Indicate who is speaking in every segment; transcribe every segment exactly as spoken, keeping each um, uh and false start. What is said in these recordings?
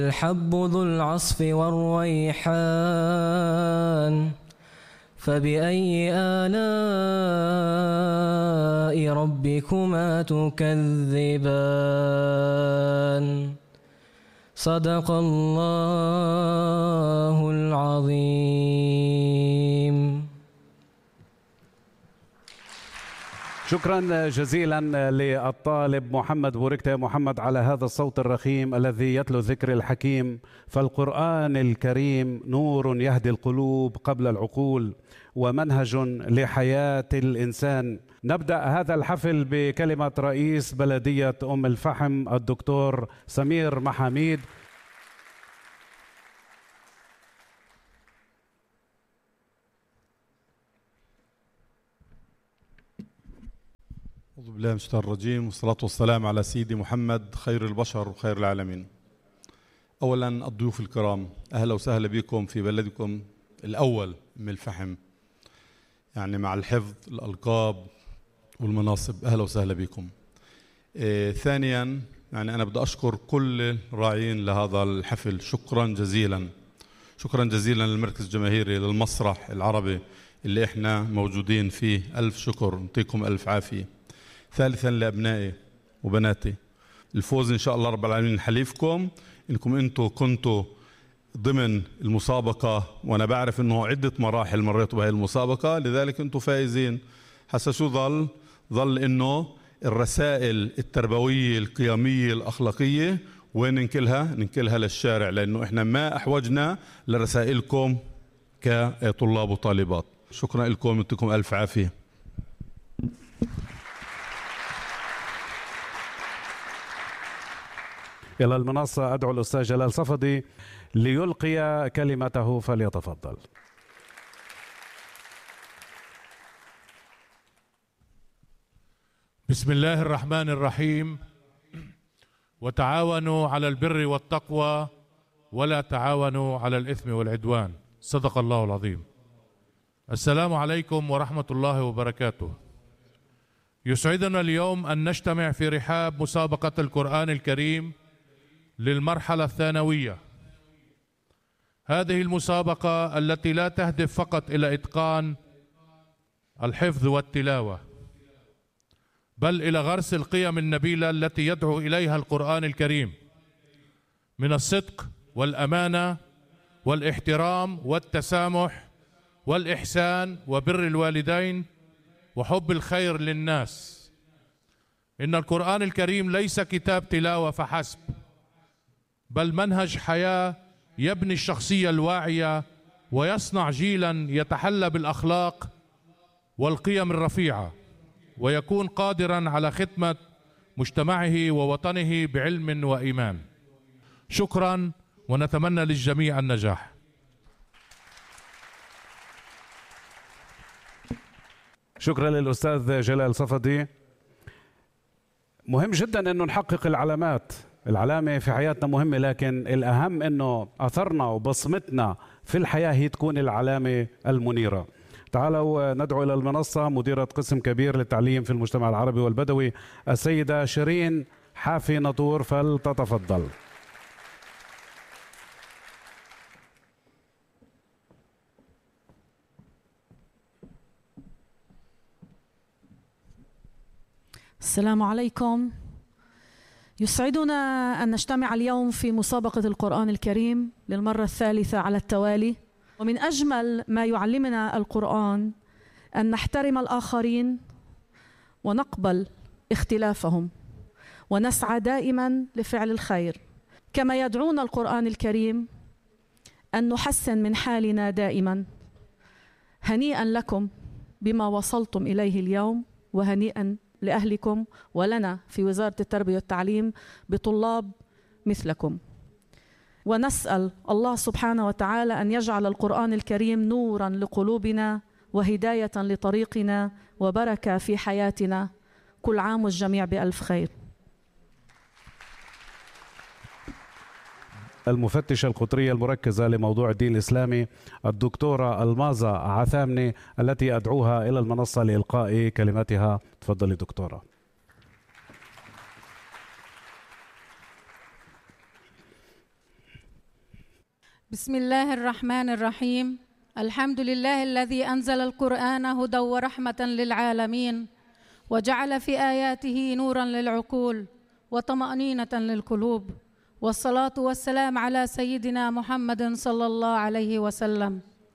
Speaker 1: الحب ذو العصف والريحان، فبأي آلاء ربكما تكذبان؟ صدق الله العظيم.
Speaker 2: شكرا جزيلا للطالب محمد بوركتا محمد على هذا الصوت الرخيم الذي يتلو ذكر الحكيم. فالقرآن الكريم نور يهدي القلوب قبل العقول ومنهج لحياة الإنسان. نبدأ هذا الحفل بكلمة رئيس بلدية أم الفحم الدكتور سمير محاميد.
Speaker 3: أعوذ بالله من الشيطان الرجيم، والصلاة والسلام على سيدي محمد خير البشر وخير العالمين. أولا الضيوف الكرام، أهلا وسهلا بكم في بلدكم الأول أم الفحم، يعني مع الحفظ الألقاب والمناصب، أهلا وسهلا بكم. إيه ثانيا يعني أنا بدي أشكر كل الراعين لهذا الحفل، شكرا جزيلا شكرا جزيلا للمركز الجماهيري للمسرح العربي اللي إحنا موجودين فيه، ألف شكر، نعطيكم ألف عافية. ثالثا لأبنائي وبناتي، الفوز إن شاء الله رب العالمين حليفكم، إنكم أنتم كنتوا ضمن المسابقة، وأنا بعرف أنه عدة مراحل مريتوا بهذه المسابقة، لذلك أنتم فائزين. هسا شو ظل؟ ظل أنه الرسائل التربوية القيمية الأخلاقية وين ننكلها؟ ننكلها للشارع، لأنه إحنا ما أحوجنا لرسائلكم كطلاب وطالبات. شكرا لكم، يعطيكم ألف عافية.
Speaker 2: إلى المنصة أدعو الأستاذ جلال صفدي ليلقي كلمته، فليتفضل.
Speaker 4: بسم الله الرحمن الرحيم. وتعاونوا على البر والتقوى ولا تعاونوا على الإثم والعدوان. صدق الله العظيم. السلام عليكم ورحمة الله وبركاته. يسعدنا اليوم أن نجتمع في رحاب مسابقة القرآن الكريم للمرحلة الثانوية. هذه المسابقة التي لا تهدف فقط إلى إتقان الحفظ والتلاوة، بل إلى غرس القيم النبيلة التي يدعو إليها القرآن الكريم من الصدق والأمانة والاحترام والتسامح والإحسان وبر الوالدين وحب الخير للناس. إن القرآن الكريم ليس كتاب تلاوة فحسب، بل منهج حياة يبني الشخصية الواعية ويصنع جيلا يتحلى بالأخلاق والقيم الرفيعة، ويكون قادرا على خدمة مجتمعه ووطنه بعلم وإيمان. شكرا، ونتمنى للجميع النجاح.
Speaker 2: شكرا للأستاذ جلال صفدي. مهم جدا أنه نحقق العلامات، العلامة في حياتنا مهمة، لكن الأهم أنه أثرنا وبصمتنا في الحياة هي تكون العلامة المنيرة. تعالوا ندعو إلى المنصة مديرة قسم كبير للتعليم في المجتمع العربي والبدوي السيدة شيرين حافي نطور، فلتتفضل.
Speaker 5: السلام عليكم. يسعدنا أن نجتمع اليوم في مسابقة القرآن الكريم للمرة الثالثة على التوالي. ومن أجمل ما يعلمنا القرآن أن نحترم الآخرين ونقبل اختلافهم ونسعى دائما لفعل الخير، كما يدعونا القرآن الكريم أن نحسن من حالنا دائما. هنيئا لكم بما وصلتم إليه اليوم، وهنيئا لأهلكم ولنا في وزارة التربية والتعليم بطلاب مثلكم. ونسأل الله سبحانه وتعالى أن يجعل القرآن الكريم نورا لقلوبنا وهداية لطريقنا وبركة في حياتنا. كل عام والجميع بألف خير.
Speaker 2: المفتشة القطرية المركزة لموضوع الدين الإسلامي الدكتورة المازة عثامني، التي أدعوها إلى المنصة لإلقاء كلمتها. تفضلي دكتورة.
Speaker 6: بسم الله الرحمن الرحيم. الحمد لله الذي أنزل القرآن هدى ورحمة للعالمين، وجعل في آياته نورا للعقول وطمأنينة للقلوب، والصلاة والسلام على سيدنا محمد صلى الله عليه وسلم.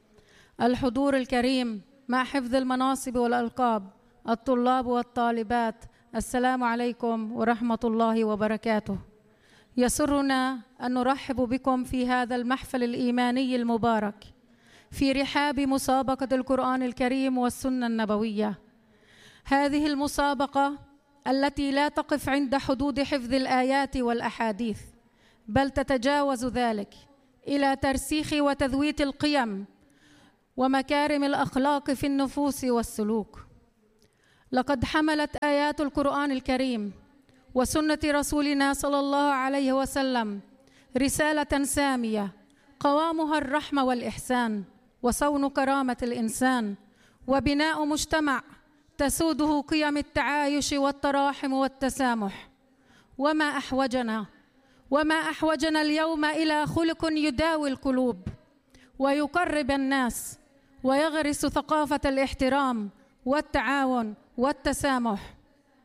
Speaker 6: الحضور الكريم مع حفظ المناصب والألقاب، الطلاب والطالبات، السلام عليكم ورحمة الله وبركاته. يسرنا أن نرحب بكم في هذا المحفل الإيماني المبارك في رحاب مسابقة القرآن الكريم والسنة النبوية. هذه المسابقة التي لا تقف عند حدود حفظ الآيات والأحاديث، بل تتجاوز ذلك إلى ترسيخ وتذويت القيم ومكارم الأخلاق في النفوس والسلوك. لقد حملت آيات القرآن الكريم وسنة رسولنا صلى الله عليه وسلم رسالة سامية قوامها الرحمة والإحسان وصون كرامة الإنسان وبناء مجتمع تسوده قيم التعايش والتراحم والتسامح. وما أحوجنا وما أحوجنا اليوم إلى خلق يداوي القلوب ويقرب الناس ويغرس ثقافة الاحترام والتعاون والتسامح.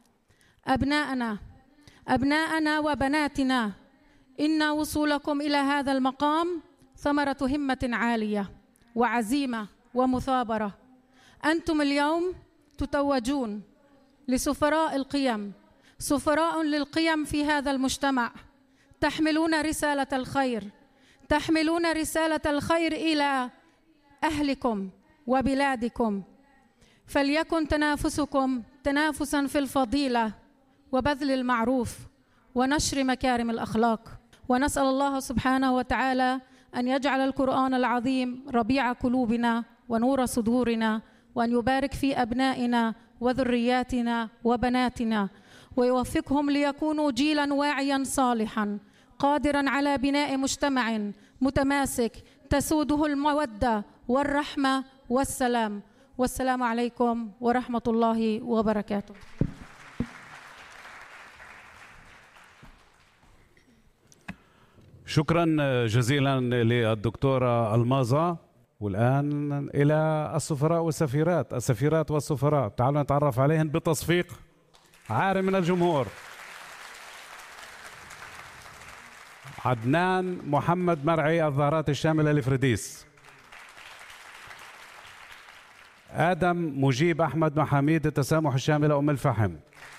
Speaker 6: أبناءنا أبناءنا وبناتنا، إن وصولكم إلى هذا المقام ثمرة همة عالية وعزيمة ومثابرة. أنتم اليوم تتوجون لسفراء القيم، سفراء للقيم في هذا المجتمع، تحملون رسالة الخير، تحملون رسالة الخير إلى أهلكم وبلادكم. فليكن تنافسكم تنافساً في الفضيلة وبذل المعروف ونشر مكارم الأخلاق. ونسأل الله سبحانه وتعالى أن يجعل القرآن العظيم ربيع قلوبنا ونور صدورنا، وأن يبارك في أبنائنا وذرياتنا وبناتنا، ويوفقهم ليكونوا جيلاً واعياً صالحاً قادراً على بناء مجتمع متماسك تسوده المودة والرحمة والسلام. والسلام عليكم ورحمة الله وبركاته.
Speaker 2: شكرا جزيلا للدكتورة الماظة. والآن إلى السفراء والسفيرات، السفيرات والسفراء، تعالوا نتعرف عليهم بتصفيق عارم من الجمهور. عدنان محمد مرعي، الظاهرات الشاملة لفرديس. آدم مجيب أحمد محاميد، التسامح الشاملة أم الفحم.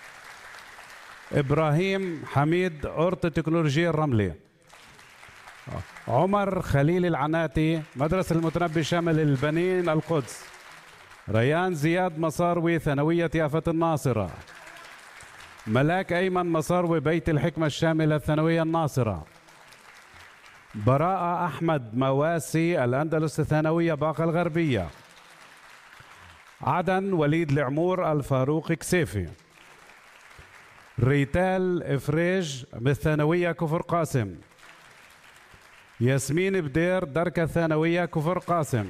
Speaker 2: إبراهيم حميد، أورت التكنولوجيا الرملي. عمر خليل العناتي، مدرسة المتنبي الشامل للبنين القدس. ريان زياد مصاروي، ثانوية يافت الناصرة. ملاك أيمن مصاروي، بيت الحكمة الشاملة الثانوية الناصرة. براءة أحمد مواسي، الأندلس الثانوية باقة الغربية. عدن وليد العمور، الفاروق كسيفي. ريتال إفريج بالثانوية كفر قاسم. ياسمين بدير، دركة الثانوية كفر قاسم.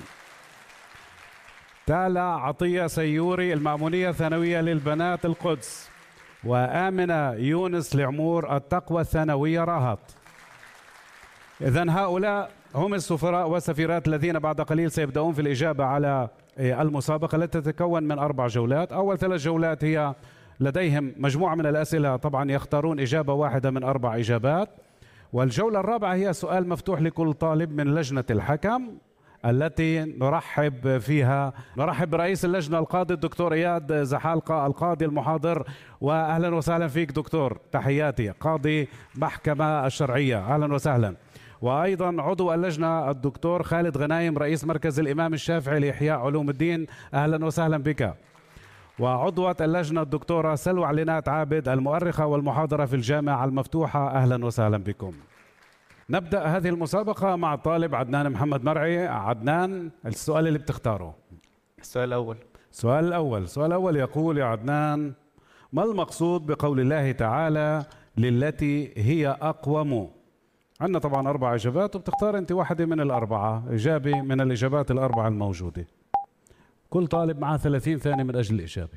Speaker 2: تالا عطية سيوري، المأمونية الثانوية للبنات القدس. وآمنة يونس العمور، التقوى الثانوية راهط. إذن هؤلاء هم السفراء والسفيرات الذين بعد قليل سيبدأون في الإجابة على المسابقة التي تتكون من أربع جولات. أول ثلاث جولات هي لديهم مجموعة من الأسئلة، طبعا يختارون إجابة واحدة من أربع إجابات. والجولة الرابعة هي سؤال مفتوح لكل طالب من لجنة الحكم، التي نرحب فيها نرحب برئيس اللجنة القاضي الدكتور إياد زحالقة، القاضي المحاضر. وأهلا وسهلا فيك دكتور، تحياتي. قاضي محكمة الشرعية، أهلا وسهلا. وأيضا عضو اللجنة الدكتور خالد غنايم، رئيس مركز الإمام الشافعي لإحياء علوم الدين، أهلا وسهلا بك. وعضوة اللجنة الدكتورة سلوى علينات عابد، المؤرخة والمحاضرة في الجامعة المفتوحة، أهلا وسهلا بكم. نبدأ هذه المسابقة مع الطالب عدنان محمد مرعي. عدنان، السؤال اللي بتختاره.
Speaker 7: السؤال الأول.
Speaker 2: السؤال الأول السؤال الأول يقول يا عدنان: ما المقصود بقول الله تعالى للتي هي أقوم؟ عندنا طبعا أربع إجابات وبتختار أنت واحدة من الأربعة، إجابة من الإجابات الأربعة الموجودة. كل طالب معه ثلاثين ثانية من أجل الإجابة.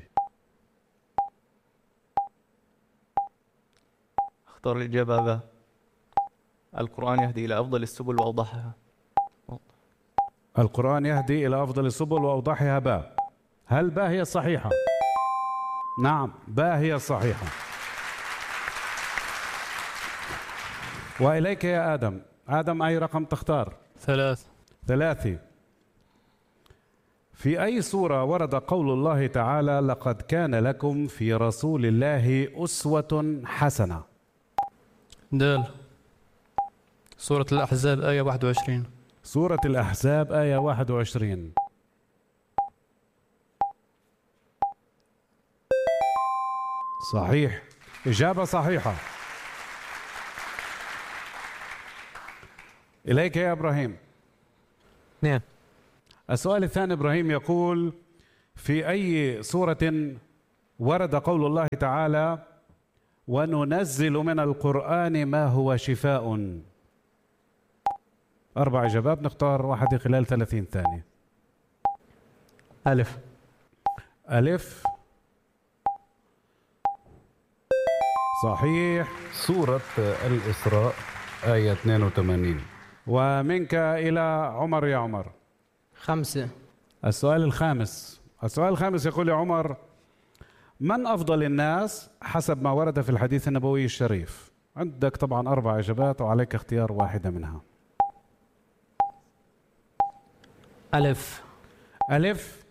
Speaker 7: اختار الإجابة ب. القرآن يهدي إلى أفضل السبل وأوضحها.
Speaker 2: القرآن يهدي إلى أفضل السبل وأوضحها باء. هل باء هي الصحيحة؟ نعم، باء هي الصحيحة. وإليك يا آدم. آدم أي رقم تختار؟
Speaker 7: ثلاث.
Speaker 2: ثلاثة. في أي سورة ورد قول الله تعالى لقد كان لكم في رسول الله أسوة حسنة؟
Speaker 7: دال. سورة الأحزاب آية واحد وعشرين.
Speaker 2: سورة الأحزاب آية واحد وعشرين. صحيح، إجابة صحيحة. إليك يا إبراهيم.
Speaker 1: نعم.
Speaker 2: السؤال الثاني إبراهيم يقول في أي سورة ورد قول الله تعالى وننزل من القرآن ما هو شفاء؟ أربع إجابات، نختار واحدة خلال ثلاثين ثانية.
Speaker 1: ألف.
Speaker 2: ألف صحيح.
Speaker 8: سورة الإسراء آية اثنين وثمانين.
Speaker 2: ومنك إلى عمر يا عمر.
Speaker 1: خمسة.
Speaker 2: السؤال الخامس. السؤال الخامس يقول يا عمر من أفضل الناس حسب ما ورد في الحديث النبوي الشريف؟ عندك طبعا أربع إجابات وعليك اختيار واحدة منها.
Speaker 1: ألف.
Speaker 2: ألف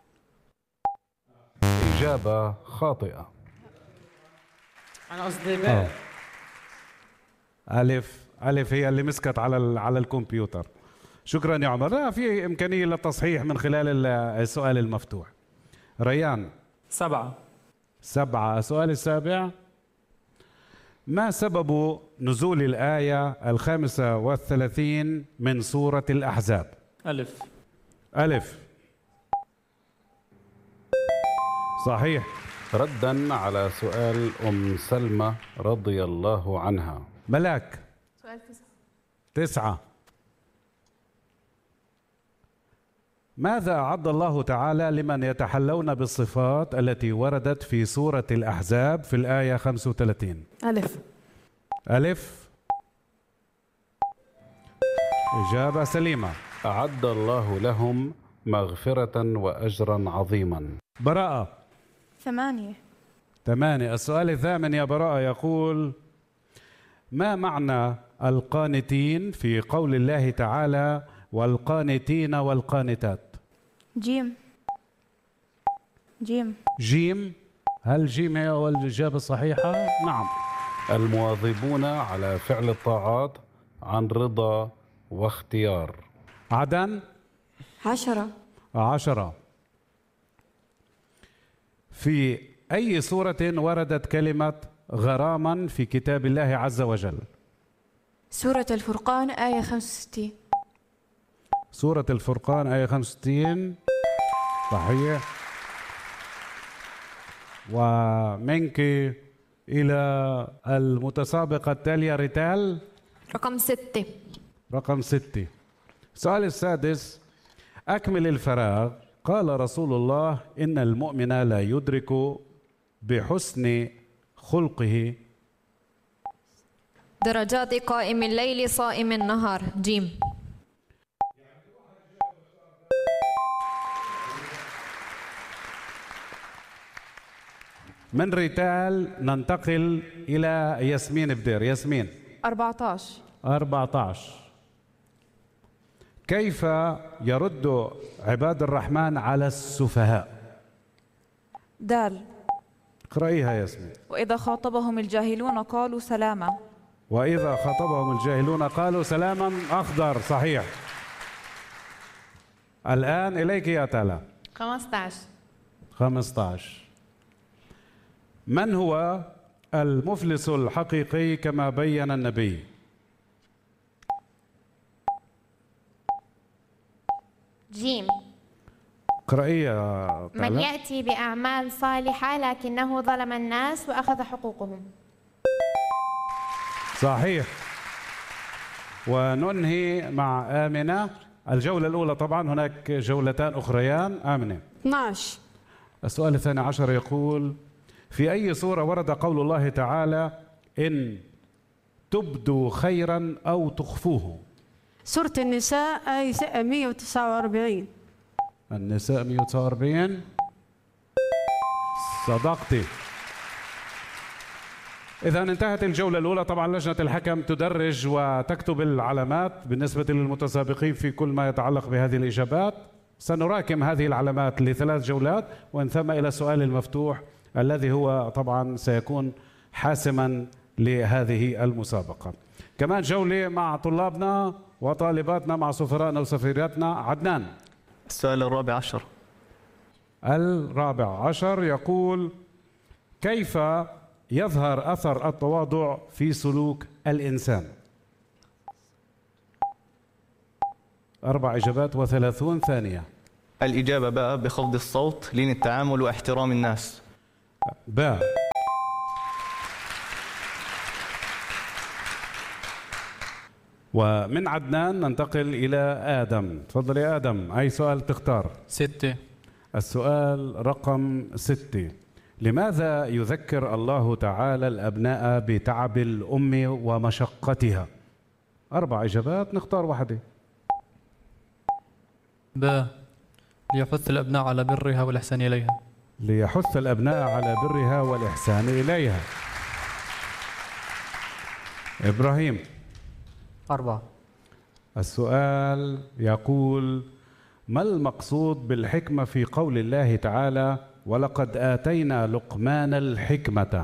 Speaker 8: إجابة خاطئة.
Speaker 1: أنا قصدي باء.
Speaker 2: ألف. ألف هي اللي مسكت على على الكمبيوتر. شكرا يا عمر. لا في إمكانية للتصحيح من خلال السؤال المفتوح. ريان.
Speaker 1: سبعة.
Speaker 2: سبعة. السؤال السابع ما سبب نزول الآية الخامسة والثلاثين من سورة الأحزاب؟
Speaker 1: ألف.
Speaker 2: ألف صحيح.
Speaker 8: ردا على سؤال أم سلمى رضي الله عنها.
Speaker 2: ملاك.
Speaker 6: سؤال تسعة.
Speaker 2: تسعة. ماذا أعد الله تعالى لمن يتحلون بالصفات التي وردت في سورة الأحزاب في الآية خمسة وثلاثين؟
Speaker 6: ألف.
Speaker 2: ألف إجابة سليمة.
Speaker 8: أعد الله لهم مغفرة وأجرا عظيما.
Speaker 2: براءة.
Speaker 6: ثمانية.
Speaker 2: ثمانية. السؤال الثامن يا براءة يقول ما معنى القانتين في قول الله تعالى والقانتين والقانتات؟
Speaker 6: جيم. جيم.
Speaker 2: جيم. هل جيم هي أول الإجابة الصحيحة؟ نعم.
Speaker 8: المواظبون على فعل الطاعات عن رضا واختيار.
Speaker 2: عدن.
Speaker 6: عشرة.
Speaker 2: عشرة. في أي سورة وردت كلمة غراما في كتاب الله عز وجل؟
Speaker 6: سورة الفرقان آية خمسة وستين.
Speaker 2: سورة الفرقان آية خمسة وستين صحيح. ومنك إلى المتسابقة التالية ريتال.
Speaker 9: رقم ستة.
Speaker 2: رقم ستة. السؤال السادس أكمل الفراغ. قال رسول الله إن المؤمن لا يدرك بحسن خلقه
Speaker 9: درجات قائم الليل صائم النهار. جيم.
Speaker 2: من ريتال ننتقل إلى ياسمين بدير. ياسمين.
Speaker 6: أربعة عشر.
Speaker 2: أربعة عشر. كيف يرد عباد الرحمن على السفهاء؟
Speaker 10: دال.
Speaker 2: اقرأيها ياسمين.
Speaker 10: وإذا خاطبهم الجاهلون قالوا سلاما.
Speaker 2: وإذا خاطبهم الجاهلون قالوا سلاما. أخضر صحيح. الآن إليك يا تالا.
Speaker 6: خمسة عشر.
Speaker 2: خمسة عشر. من هو المفلس الحقيقي كما بين النبي؟
Speaker 11: جيم.
Speaker 2: اقرأي يا تالا.
Speaker 11: من يأتي بأعمال صالحة لكنه ظلم الناس وأخذ حقوقهم.
Speaker 2: صحيح. وننهي مع آمنة. الجولة الأولى طبعا هناك جولتان أخريان. آمنة.
Speaker 12: اثنعش.
Speaker 2: السؤال الثاني عشر يقول في أي سورة ورد قول الله تعالى إن تبدوا خيرا أو تخفوه؟
Speaker 12: سورة النساء آية مئة وتسعة وأربعين.
Speaker 2: النساء مئة وتسعة وأربعين. صدقتي. إذا انتهت الجولة الأولى. طبعا لجنة الحكم تدرج وتكتب العلامات بالنسبة للمتسابقين في كل ما يتعلق بهذه الإجابات. سنراكم هذه العلامات لثلاث جولات ومن ثم إلى السؤال المفتوح الذي هو طبعا سيكون حاسما لهذه المسابقة. كمان جولة مع طلابنا وطالباتنا مع سفرائنا وسفيراتنا. عدنان.
Speaker 7: السؤال الرابع عشر.
Speaker 2: الرابع عشر يقول: كيف يظهر أثر التواضع في سلوك الإنسان؟ أربع إجابات وثلاثون ثانية.
Speaker 7: الإجابة باء بخفض الصوت، لين التعامل واحترام الناس.
Speaker 2: باء. ومن عدنان ننتقل إلى آدم. تفضل يا آدم، أي سؤال تختار؟
Speaker 7: ستة.
Speaker 2: السؤال رقم ستة: لماذا يذكر الله تعالى الأبناء بتعب الأم ومشقتها؟ أربع إجابات، نختار واحدة.
Speaker 7: باء ليحث الأبناء على برها والإحسان إليها.
Speaker 2: ليحث الأبناء على برها والإحسان إليها. إبراهيم.
Speaker 13: أربعة.
Speaker 2: السؤال يقول: ما المقصود بالحكمة في قول الله تعالى: ولقد آتينا لقمان الحكمة؟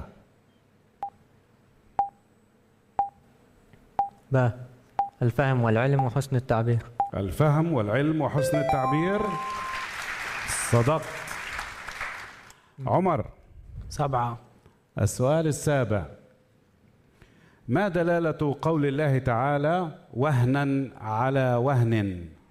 Speaker 13: باء الفهم والعلم وحسن التعبير.
Speaker 2: الفهم والعلم وحسن التعبير. صدقت. عمر.
Speaker 1: سبعة.
Speaker 2: السؤال السابع: ما دلالة قول الله تعالى: وهنا على وهن؟